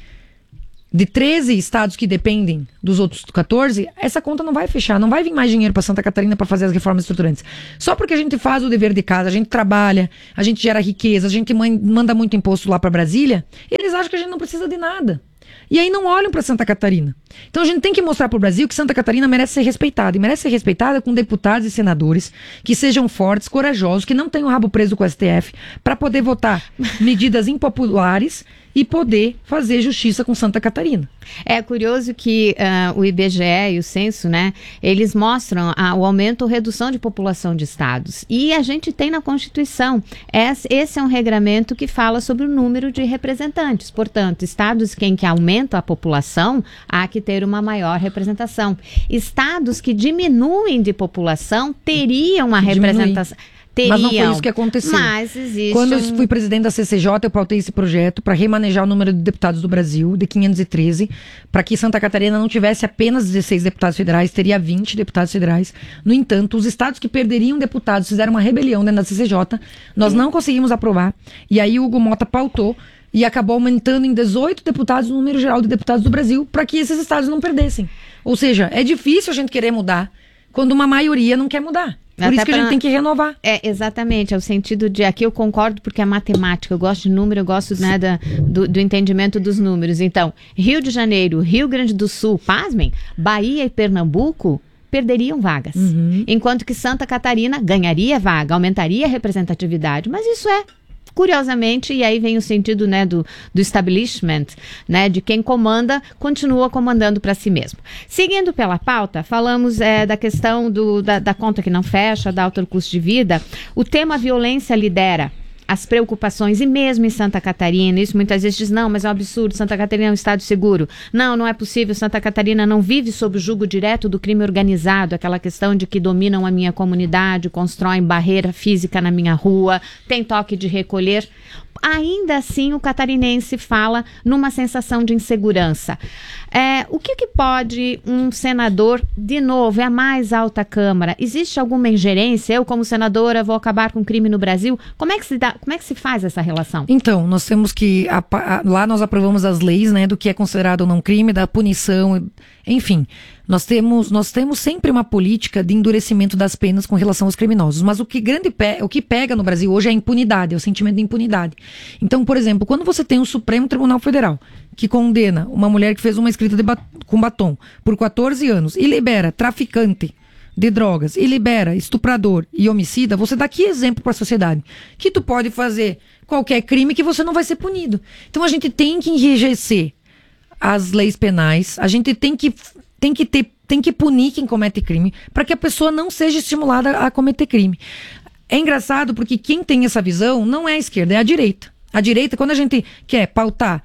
S7: de treze estados que dependem dos outros quatorze, essa conta não vai fechar, não vai vir mais dinheiro para Santa Catarina para fazer as reformas estruturantes. Só porque a gente faz o dever de casa, a gente trabalha, a gente gera riqueza, a gente manda muito imposto lá para Brasília, eles acham que a gente não precisa de nada. E aí não olham para Santa Catarina. Então a gente tem que mostrar para o Brasil que Santa Catarina merece ser respeitada. E merece ser respeitada com deputados e senadores que sejam fortes, corajosos, que não tenham o rabo preso com o S T F, para poder votar medidas impopulares e poder fazer justiça com Santa Catarina.
S1: É curioso que uh, o I B G E e o censo, né, eles mostram a, o aumento ou redução de população de estados. E a gente tem na Constituição, esse, esse é um regramento que fala sobre o número de representantes. Portanto, estados em que aumenta a população, há que ter uma maior representação. Estados que diminuem de população teriam uma representação. Teriam,
S7: mas não foi isso que aconteceu.
S1: Mas existe
S7: Quando eu
S1: um...
S7: fui presidente da C C J, eu pautei esse projeto para remanejar o número de deputados do Brasil, de quinhentos e treze, para que Santa Catarina não tivesse apenas dezesseis deputados federais, teria vinte deputados federais. No entanto, os estados que perderiam deputados fizeram uma rebelião dentro da C C J, nós não conseguimos aprovar, e aí o Hugo Mota pautou e acabou aumentando em dezoito deputados o número geral de deputados do Brasil, para que esses estados não perdessem. Ou seja, é difícil a gente querer mudar quando uma maioria não quer mudar. Por
S1: Até
S7: isso que
S1: pra...
S7: a gente tem que renovar.
S1: É, exatamente, é o sentido de, aqui eu concordo porque é matemática, eu gosto de número, eu gosto, né, da, do, do entendimento dos números. Então, Rio de Janeiro, Rio Grande do Sul, pasmem, Bahia e Pernambuco perderiam vagas. Uhum. Enquanto que Santa Catarina ganharia vaga, aumentaria a representatividade, mas isso é curiosamente, e aí vem o sentido, né, do, do establishment, né, de quem comanda, continua comandando para si mesmo. Seguindo pela pauta, falamos é, da questão do, da, da conta que não fecha, da alta custo de vida. O tema violência lidera as preocupações, e mesmo em Santa Catarina, isso muitas vezes diz, não, mas é um absurdo, Santa Catarina é um estado seguro. Não, não é possível, Santa Catarina não vive sob o jugo direto do crime organizado, aquela questão de que dominam a minha comunidade, constroem barreira física na minha rua, tem toque de recolher. Ainda assim, o catarinense fala numa sensação de insegurança. É, o que, que pode um senador, de novo, é a mais alta Câmara, existe alguma ingerência? Eu, como senadora, vou acabar com o crime no Brasil? Como é que se dá, como é que se faz essa relação?
S7: Então, nós temos que, a, a, lá nós aprovamos as leis, né, do que é considerado ou não crime, da punição, enfim. Nós temos, nós temos sempre uma política de endurecimento das penas com relação aos criminosos, mas o que, grande pe- o que pega no Brasil hoje é a impunidade, é o sentimento de impunidade. Então, por exemplo, quando você tem o Supremo Tribunal Federal, que condena uma mulher que fez uma escrita de bat- com batom por quatorze anos e libera traficante de drogas, e libera estuprador e homicida, você dá que exemplo para a sociedade? Que tu pode fazer qualquer crime que você não vai ser punido. Então a gente tem que enrijecer as leis penais, a gente tem que Tem que, ter, tem que punir quem comete crime para que a pessoa não seja estimulada a cometer crime. É engraçado porque quem tem essa visão não é a esquerda, é a direita. A direita, quando a gente quer pautar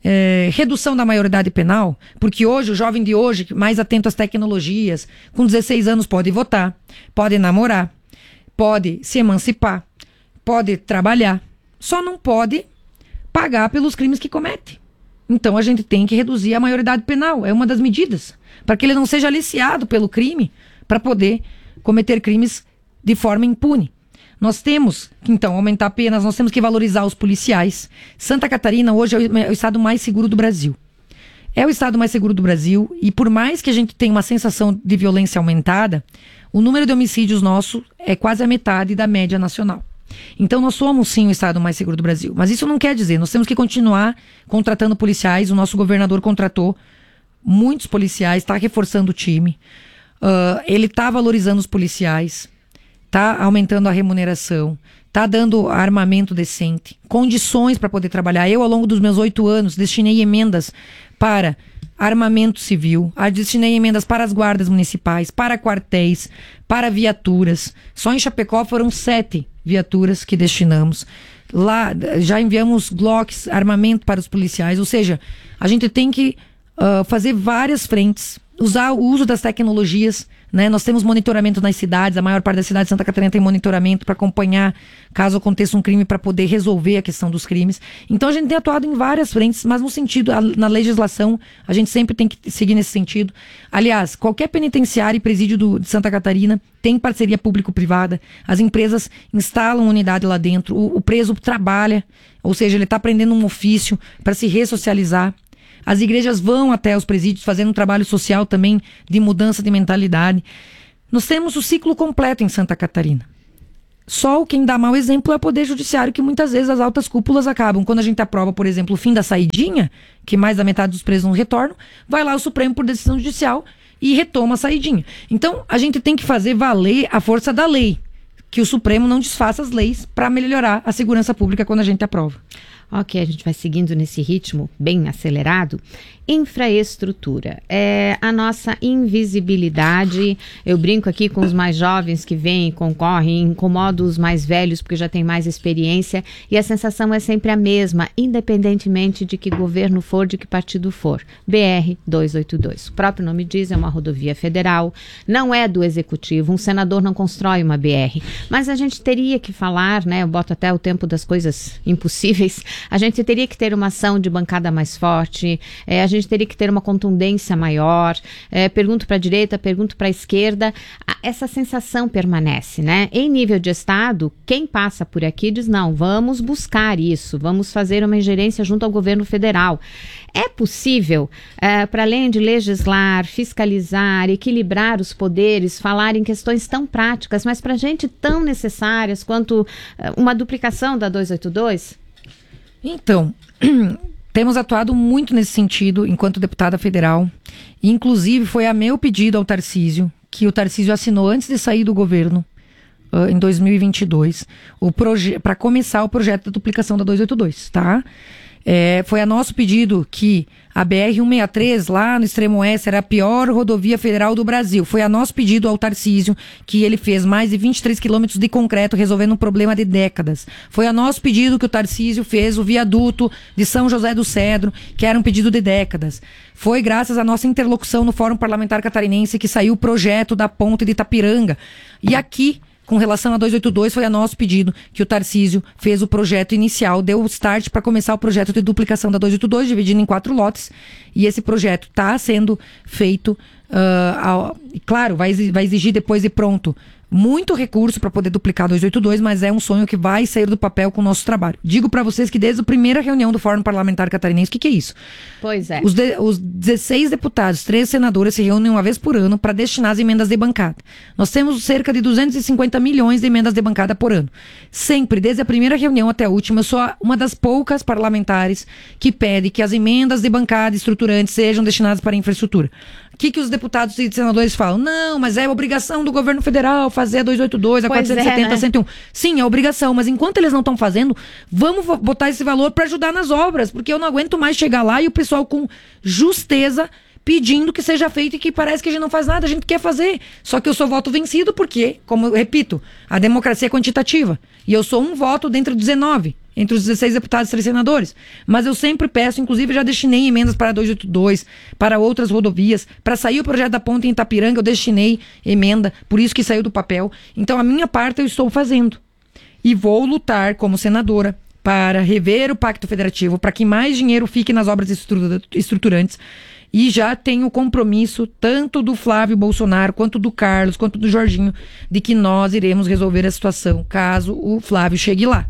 S7: é, redução da maioridade penal, porque hoje, o jovem de hoje, mais atento às tecnologias, com dezesseis anos pode votar, pode namorar, pode se emancipar, pode trabalhar, só não pode pagar pelos crimes que comete. Então a gente tem que reduzir a maioridade penal, é uma das medidas, para que ele não seja aliciado pelo crime, para poder cometer crimes de forma impune. Nós temos que, então, aumentar penas, nós temos que valorizar os policiais. Santa Catarina hoje é o estado mais seguro do Brasil. É o estado mais seguro do Brasil, e por mais que a gente tenha uma sensação de violência aumentada, o número de homicídios nosso é quase a metade da média nacional. Então nós somos sim o estado mais seguro do Brasil. Mas isso não quer dizer, nós temos que continuar contratando policiais. O nosso governador contratou muitos policiais, está reforçando o time. Uh, ele está valorizando os policiais, está aumentando a remuneração, está dando armamento decente, condições para poder trabalhar. Eu, ao longo dos meus oito anos, destinei emendas para armamento civil, destinei emendas para as guardas municipais, para quartéis, para viaturas. Só em Chapecó foram sete viaturas que destinamos. Lá já enviamos Glocks, armamento para os policiais. Ou seja, a gente tem que uh, fazer várias frentes. usar o uso das tecnologias, né? Nós temos monitoramento nas cidades, a maior parte das cidades de Santa Catarina tem monitoramento para acompanhar caso aconteça um crime, para poder resolver a questão dos crimes. Então a gente tem atuado em várias frentes, mas no sentido, a, na legislação, a gente sempre tem que seguir nesse sentido. Aliás, qualquer penitenciário e presídio do, de Santa Catarina tem parceria público-privada, as empresas instalam unidade lá dentro, o, o preso trabalha, ou seja, ele está aprendendo um ofício para se ressocializar. As igrejas vão até os presídios fazendo um trabalho social também de mudança de mentalidade. Nós temos o ciclo completo em Santa Catarina. Só quem dá mau exemplo é o Poder Judiciário, que muitas vezes as altas cúpulas acabam. Quando a gente aprova, por exemplo, o fim da saidinha, que mais da metade dos presos não retornam, vai lá o Supremo por decisão judicial e retoma a saidinha. Então, a gente tem que fazer valer a força da lei, que o Supremo não desfaça as leis para melhorar a segurança pública quando a gente aprova.
S1: Ok, a gente vai seguindo nesse ritmo bem acelerado. Infraestrutura. É a nossa invisibilidade. Eu brinco aqui com os mais jovens que vêm e concorrem, incomodo os mais velhos porque já têm mais experiência, e a sensação é sempre a mesma, independentemente de que governo for, de que partido for. B R duzentos e oitenta e dois. O próprio nome diz, é uma rodovia federal, não é do executivo, um senador não constrói uma B R. Mas a gente teria que falar, né, eu boto até o tempo das coisas impossíveis, a gente teria que ter uma ação de bancada mais forte, é, a gente teria que ter uma contundência maior, é, pergunto para a direita, pergunto para a esquerda, a, essa sensação permanece, né? Em nível de Estado, quem passa por aqui diz, não, vamos buscar isso, vamos fazer uma ingerência junto ao governo federal. É possível, é, para além de legislar, fiscalizar, equilibrar os poderes, falar em questões tão práticas, mas para gente tão necessárias quanto é, uma duplicação da duzentos e oitenta e dois?
S7: Então, temos atuado muito nesse sentido enquanto deputada federal. Inclusive, foi a meu pedido ao Tarcísio, que o Tarcísio assinou antes de sair do governo, uh, em dois mil e vinte e dois, para começar o projeto da duplicação da duzentos e oitenta e dois, tá? É, foi a nosso pedido que a B R cento e sessenta e três, lá no extremo oeste, era a pior rodovia federal do Brasil. Foi a nosso pedido ao Tarcísio, que ele fez mais de vinte e três quilômetros de concreto, resolvendo um problema de décadas. Foi a nosso pedido que o Tarcísio fez o viaduto de São José do Cedro, que era um pedido de décadas. Foi graças à nossa interlocução no Fórum Parlamentar Catarinense que saiu o projeto da ponte de Itapiranga. E aqui, com relação a duzentos e oitenta e dois, foi a nosso pedido que o Tarcísio fez o projeto inicial, deu o start para começar o projeto de duplicação da duzentos e oitenta e dois, dividindo em quatro lotes, e esse projeto está sendo feito, uh, ao, claro, vai, vai exigir depois de pronto muito recurso para poder duplicar duzentos e oitenta e dois, mas é um sonho que vai sair do papel com o nosso trabalho. Digo para vocês que desde a primeira reunião do Fórum Parlamentar Catarinense, o que, que é isso?
S1: Pois é.
S7: Os, de, os dezesseis deputados, três senadores se reúnem uma vez por ano para destinar as emendas de bancada. Nós temos cerca de duzentos e cinquenta milhões de emendas de bancada por ano. Sempre, desde a primeira reunião até a última, eu sou uma das poucas parlamentares que pede que as emendas de bancada estruturantes sejam destinadas para a infraestrutura. O que, que os deputados e senadores falam? Não, mas é obrigação do governo federal fazer a duzentos e oitenta e dois, a
S1: Pois
S7: quatrocentos e setenta,
S1: é, né?
S7: cento e um. Sim, é obrigação, mas enquanto eles não estão fazendo, vamos vo- botar esse valor para ajudar nas obras, porque eu não aguento mais chegar lá e o pessoal com justeza pedindo que seja feito e que parece que a gente não faz nada, a gente quer fazer. Só que eu sou voto vencido porque, como eu repito, a democracia é quantitativa. E eu sou um voto dentro de dezenove, entre os dezesseis deputados e três senadores. Mas eu sempre peço, inclusive já destinei emendas para duzentos e oitenta e dois, para outras rodovias. Para sair o projeto da ponte em Itapiranga, eu destinei emenda, por isso que saiu do papel. Então a minha parte eu estou fazendo. E vou lutar como senadora para rever o Pacto Federativo, para que mais dinheiro fique nas obras estrutura- estruturantes. E já tenho o compromisso, tanto do Flávio Bolsonaro, quanto do Carlos, quanto do Jorginho, de que nós iremos resolver a situação, caso o Flávio chegue lá.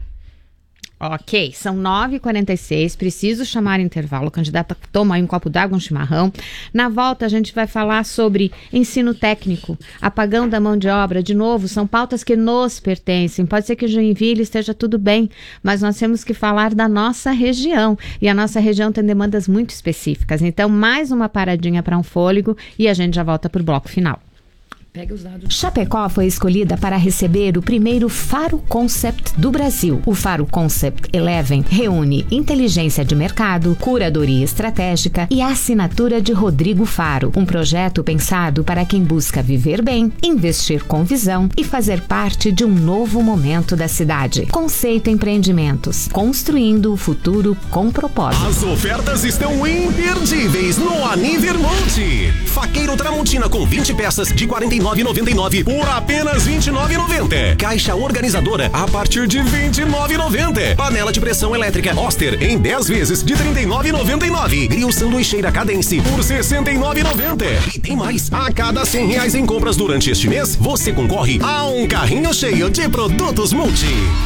S1: Ok, são nove e quarenta e seis, preciso chamar intervalo, candidata, toma aí um copo d'água, um chimarrão. Na volta a gente vai falar sobre ensino técnico, apagão da mão de obra, de novo, são pautas que nos pertencem, pode ser que Joinville esteja tudo bem, mas nós temos que falar da nossa região, e a nossa região tem demandas muito específicas, então mais uma paradinha para um fôlego e a gente já volta para o bloco final.
S7: Pega os dados.
S19: Chapecó foi escolhida para receber o primeiro Faro Concept do Brasil. O Faro Concept Eleven reúne inteligência de mercado, curadoria estratégica e a assinatura de Rodrigo Faro. Um projeto pensado para quem busca viver bem, investir com visão e fazer parte de um novo momento da cidade. Conceito Empreendimentos. Construindo o futuro com propósito.
S3: As ofertas estão imperdíveis no Aniver Multi. Faqueiro Tramontina com vinte peças de quarenta e nove reais e noventa e nove centavos por apenas vinte e nove reais e noventa centavos. Caixa organizadora a partir de vinte e nove reais e noventa centavos. Panela de pressão elétrica Oster em dez vezes de trinta e nove reais e noventa e nove centavos. Grill sanduicheira Cadence por sessenta e nove reais e noventa centavos. E tem mais. A cada cem reais em compras durante este mês, você concorre a um carrinho cheio de produtos Multi.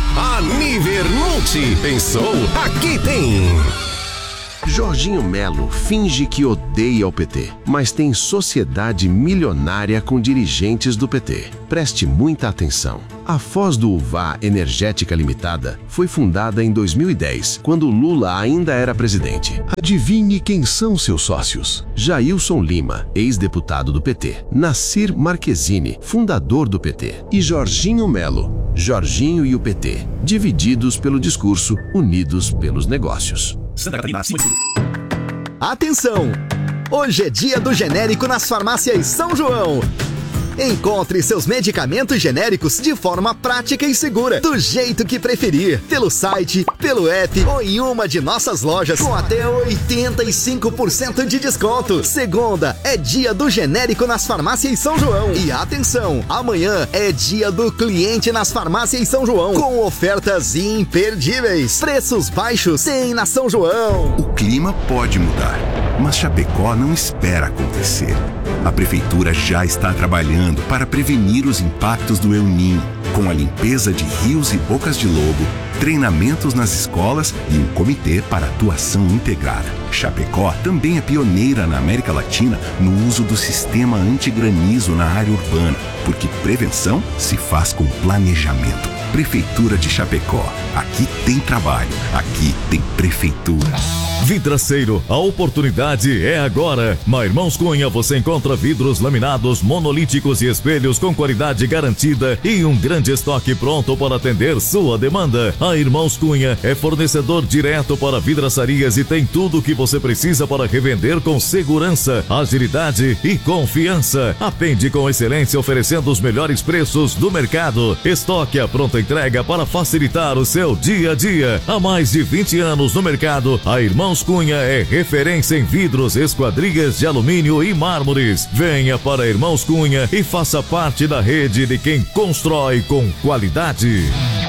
S3: Aniver Multi. Pensou? Aqui tem.
S20: Jorginho Melo finge que odeia o P T, mas tem sociedade milionária com dirigentes do P T. Preste muita atenção. A Foz do Uvá Energética Limitada foi fundada em dois mil e dez, quando Lula ainda era presidente. Adivinhe quem são seus sócios? Jailson Lima, ex-deputado do P T. Nassir Marquezine, fundador do P T. E Jorginho Melo, Jorginho e o P T, divididos pelo discurso, unidos pelos negócios.
S3: Santa Catarina, acima de tudo.
S4: Atenção! Hoje é dia do genérico nas farmácias São João. Encontre seus medicamentos genéricos de forma prática e segura, do jeito que preferir, pelo site, pelo app ou em uma de nossas lojas com até oitenta e cinco por cento de desconto. Segunda é dia do genérico nas farmácias São João. E atenção, amanhã é dia do cliente nas farmácias São João, com ofertas imperdíveis. Preços baixos tem na São João.
S23: O clima pode mudar, mas Chapecó não espera acontecer. A prefeitura já está trabalhando para prevenir os impactos do El Niño, com a limpeza de rios e bocas de lobo, treinamentos nas escolas e um comitê para atuação integrada. Chapecó também é pioneira na América Latina no uso do sistema antigranizo na área urbana, porque prevenção se faz com planejamento. Prefeitura de Chapecó. Aqui tem trabalho, aqui tem prefeitura.
S6: Vidraceiro, a oportunidade é agora. Na Irmãos Cunha você encontra vidros laminados, monolíticos e espelhos com qualidade garantida e um grande estoque pronto para atender sua demanda. A Irmãos Cunha é fornecedor direto para vidraçarias e tem tudo o que você precisa para revender com segurança, agilidade e confiança. Atende com excelência oferecendo os melhores preços do mercado. Estoque à pronta entrega para facilitar o seu dia a dia. Há mais de vinte anos no mercado, a Irmãos Cunha é referência em vidros, esquadrias de alumínio e mármores. Venha para Irmãos Cunha e faça parte da rede de quem constrói com qualidade.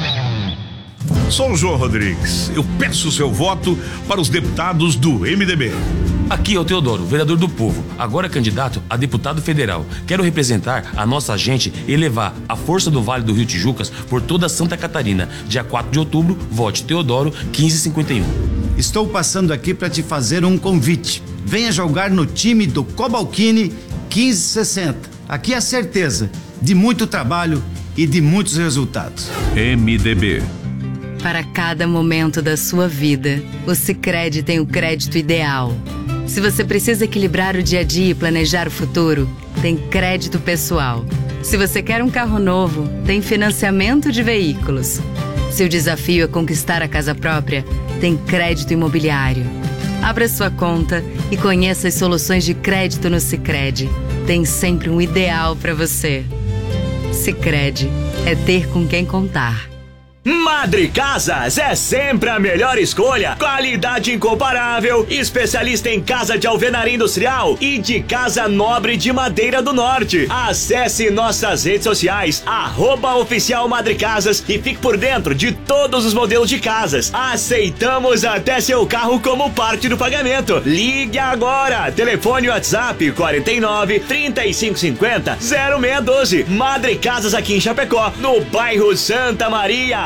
S24: Sou o João Rodrigues. Eu peço o seu voto para os deputados do M D B.
S25: Aqui é o Teodoro, vereador do povo, agora candidato a deputado federal. Quero representar a nossa gente e levar a força do Vale do Rio Tijucas por toda Santa Catarina. Dia quatro de outubro, vote Teodoro quinze cinquenta e um.
S26: Estou passando aqui para te fazer um convite. Venha jogar no time do Cobalcini quinze sessenta. Aqui é a certeza de muito trabalho e de muitos resultados.
S24: M D B.
S16: Para cada momento da sua vida, o Sicredi tem o crédito ideal. Se você precisa equilibrar o dia a dia e planejar o futuro, tem crédito pessoal. Se você quer um carro novo, tem financiamento de veículos. Se o desafio é conquistar a casa própria, tem crédito imobiliário. Abra sua conta e conheça as soluções de crédito no Sicredi. Tem sempre um ideal para você. Sicredi é ter com quem contar.
S27: Madre Casas é sempre a melhor escolha. Qualidade incomparável, especialista em casa de alvenaria industrial e de casa nobre de madeira do norte. Acesse nossas redes sociais, arroba oficial Madre Casas e fique por dentro de todos os modelos de casas. Aceitamos até seu carro como parte do pagamento. Ligue agora, telefone WhatsApp quarenta e nove, trinta e cinco cinquenta, zero seis doze. Madre Casas aqui em Chapecó, no bairro Santa Maria.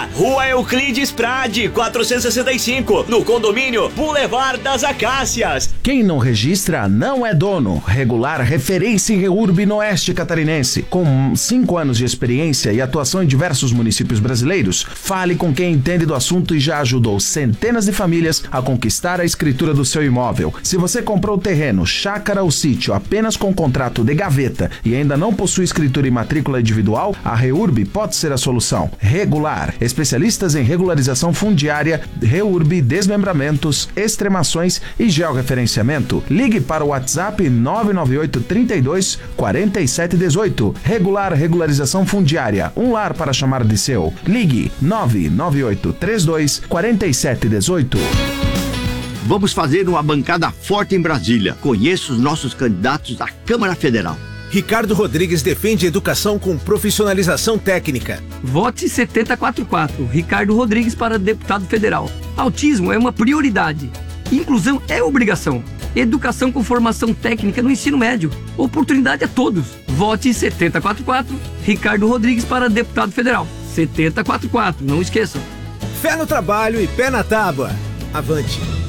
S27: Rua Euclides Prade, quatrocentos e sessenta e cinco, no condomínio Boulevard das Acácias.
S21: Quem não registra não é dono. Regular referência em REURB no Oeste Catarinense. Com cinco anos de experiência e atuação em diversos municípios brasileiros, fale com quem entende do assunto e já ajudou centenas de famílias a conquistar a escritura do seu imóvel. Se você comprou terreno, chácara ou sítio apenas com contrato de gaveta e ainda não possui escritura e matrícula individual, a REURB pode ser a solução. Regular, especialistas em regularização fundiária, REURB, desmembramentos, extremações e georreferenciamento. Ligue para o WhatsApp nove nove oito, trinta e dois, quarenta e sete dezoito. Regular Regularização Fundiária, um lar para chamar de seu. Ligue nove nove oito, trinta e dois, quarenta e sete dezoito.
S8: Vamos fazer uma bancada forte em Brasília. Conheça os nossos candidatos à Câmara Federal.
S9: Ricardo Rodrigues defende educação com profissionalização técnica.
S10: Vote setenta e quatro quatro, Ricardo Rodrigues para deputado federal. Autismo é uma prioridade. Inclusão é obrigação. Educação com formação técnica no ensino médio. Oportunidade a todos. Vote setenta e quatro quatro, Ricardo Rodrigues para deputado federal. setenta e quatro quatro, não esqueçam.
S9: Fé no trabalho e pé na tábua. Avante.